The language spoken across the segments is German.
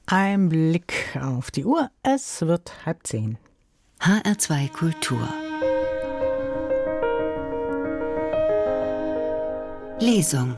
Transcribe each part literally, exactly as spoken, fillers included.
Ein Blick auf die Uhr, es wird halb zehn. H R zwei Kultur. Lesung.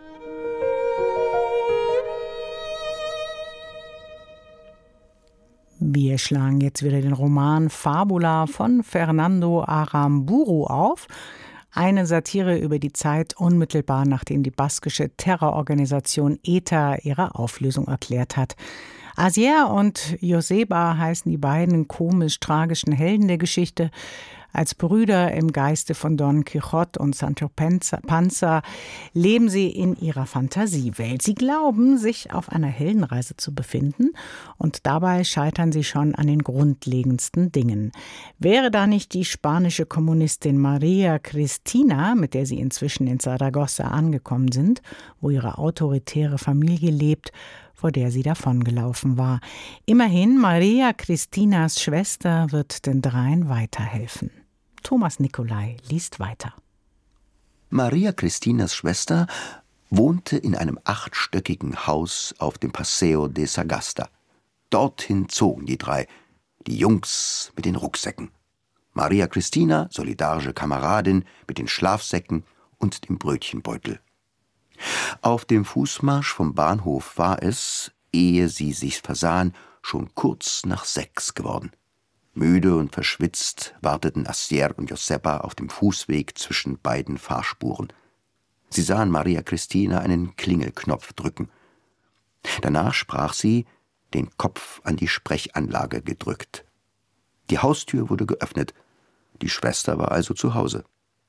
Wir schlagen jetzt wieder den Roman Fabula von Fernando Aramburu auf. Eine Satire über die Zeit unmittelbar nachdem die baskische Terrororganisation ETA ihre Auflösung erklärt hat. Asier und Joseba heißen die beiden komisch-tragischen Helden der Geschichte. Als Brüder im Geiste von Don Quixote und Sancho Panza leben sie in ihrer Fantasiewelt. Sie glauben, sich auf einer Heldenreise zu befinden und dabei scheitern sie schon an den grundlegendsten Dingen. Wäre da nicht die spanische Kommunistin Maria Cristina, mit der sie inzwischen in Saragossa angekommen sind, wo ihre autoritäre Familie lebt, vor der sie davongelaufen war. Immerhin, Maria Cristinas Schwester wird den dreien weiterhelfen. Thomas Nicolai liest weiter. Maria Cristinas Schwester wohnte in einem achtstöckigen Haus auf dem Paseo de Sagasta. Dorthin zogen die drei, die Jungs mit den Rucksäcken. Maria Cristina, solidarische Kameradin, mit den Schlafsäcken und dem Brötchenbeutel. Auf dem Fußmarsch vom Bahnhof war es, ehe sie sich versahen, schon kurz nach sechs geworden. Müde und verschwitzt warteten Asier und Josepa auf dem Fußweg zwischen beiden Fahrspuren. Sie sahen Maria Cristina einen Klingelknopf drücken. Danach sprach sie, den Kopf an die Sprechanlage gedrückt. Die Haustür wurde geöffnet. Die Schwester war also zu Hause.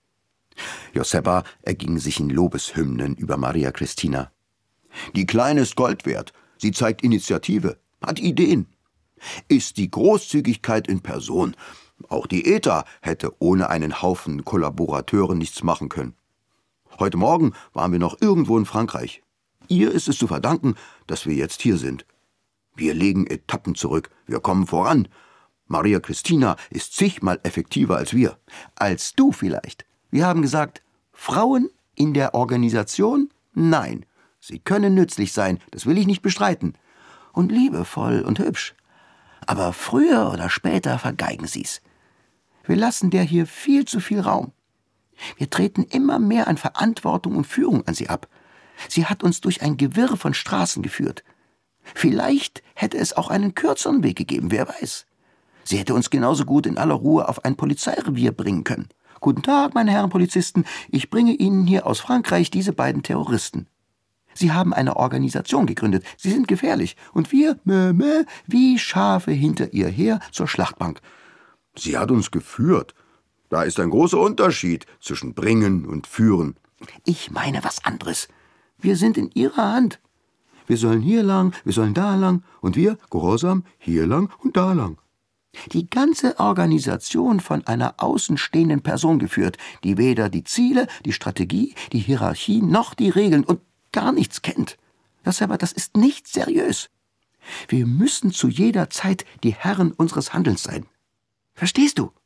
Josepa erging sich in Lobeshymnen über Maria Cristina. Die Kleine ist Gold wert. Sie zeigt Initiative, hat Ideen. Ist die Großzügigkeit in Person. Auch die ETA hätte ohne einen Haufen Kollaborateure nichts machen können. Heute Morgen waren wir noch irgendwo in Frankreich. Ihr ist es zu verdanken, dass wir jetzt hier sind. Wir legen Etappen zurück, wir kommen voran. Maria Cristina ist zigmal effektiver als wir. Als du vielleicht. Wir haben gesagt, Frauen in der Organisation? Nein. Sie können nützlich sein, das will ich nicht bestreiten. Und liebevoll und hübsch. Aber früher oder später vergeigen sie's. Wir lassen der hier viel zu viel Raum. Wir treten immer mehr an Verantwortung und Führung an sie ab. Sie hat uns durch ein Gewirr von Straßen geführt. Vielleicht hätte es auch einen kürzeren Weg gegeben, wer weiß. Sie hätte uns genauso gut in aller Ruhe auf ein Polizeirevier bringen können. Guten Tag, meine Herren Polizisten, ich bringe Ihnen hier aus Frankreich diese beiden Terroristen. Sie haben eine Organisation gegründet, sie sind gefährlich, und wir, meh, meh, wie Schafe hinter ihr her zur Schlachtbank. Sie hat uns geführt. Da ist ein großer Unterschied zwischen bringen und führen. Ich meine was anderes. Wir sind in ihrer Hand. Wir sollen hier lang, wir sollen da lang, und wir, gehorsam, hier lang und da lang. Die ganze Organisation von einer außenstehenden Person geführt, die weder die Ziele, die Strategie, die Hierarchie noch die Regeln und gar nichts kennt. Das aber, das ist nicht seriös. Wir müssen zu jeder Zeit die Herren unseres Handelns sein. Verstehst du?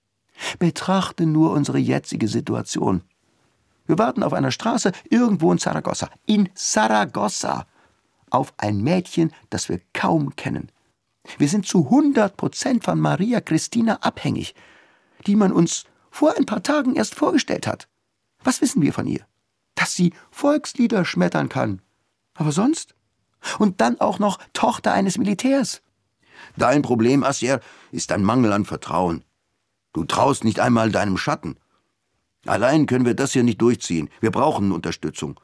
Betrachte nur unsere jetzige Situation. Wir warten auf einer Straße irgendwo in Saragossa. In Saragossa. Auf ein Mädchen, das wir kaum kennen. Wir sind zu hundert Prozent von Maria Cristina abhängig, die man uns vor ein paar Tagen erst vorgestellt hat. Was wissen wir von ihr? Dass sie Volkslieder schmettern kann. Aber sonst? Und dann auch noch Tochter eines Militärs. Dein Problem, Asier, ist ein Mangel an Vertrauen. Du traust nicht einmal deinem Schatten. Allein können wir das hier nicht durchziehen. Wir brauchen Unterstützung.